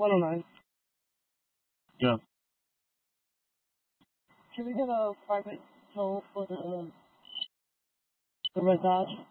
109. Yeah. Can we get a private tow for the Red Dodge?